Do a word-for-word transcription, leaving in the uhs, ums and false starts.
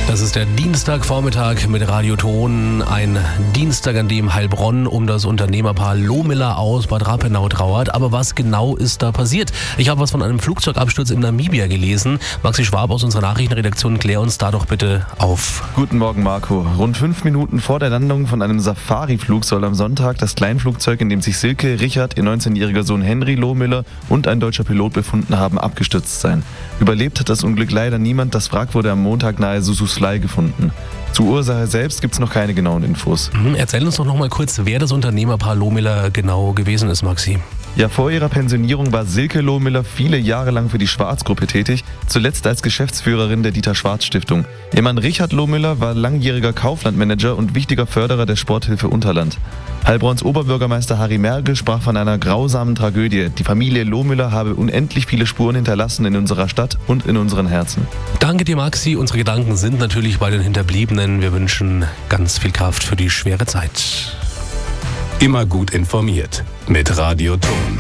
Das ist der Dienstagvormittag mit Radioton. Ein Dienstag, an dem Heilbronn um das Unternehmerpaar Lohmiller aus Bad Rappenau trauert. Aber was genau ist da passiert? Ich habe was von einem Flugzeugabsturz in Namibia gelesen. Maxi Schwab aus unserer Nachrichtenredaktion, klär uns da doch bitte auf. Guten Morgen, Marco. Rund fünf Minuten vor der Landung von einem Safari-Flug soll am Sonntag das Kleinflugzeug, in dem sich Silke, Richard, ihr neunzehnjähriger Sohn Henry Lohmiller und ein deutscher Pilot befunden haben, abgestürzt sein. Überlebt hat das Unglück leider niemand. Das Wrack wurde am Montag nahe Sususfly gefunden. Zur Ursache selbst gibt es noch keine genauen Infos. Mhm, erzähl uns doch noch mal kurz, wer das Unternehmerpaar Lohmiller genau gewesen ist, Maxi. Ja, vor ihrer Pensionierung war Silke Lohmiller viele Jahre lang für die Schwarz-Gruppe tätig, zuletzt als Geschäftsführerin der Dieter-Schwarz-Stiftung. Ihr Mann Richard Lohmiller war langjähriger Kauflandmanager und wichtiger Förderer der Sporthilfe Unterland. Heilbronns Oberbürgermeister Harry Merkel sprach von einer grausamen Tragödie. Die Familie Lohmiller habe unendlich viele Spuren hinterlassen in unserer Stadt und in unseren Herzen. Danke dir, Maxi. Unsere Gedanken sind natürlich bei den Hinterbliebenen. Wir wünschen ganz viel Kraft für die schwere Zeit. Immer gut informiert mit Radioton.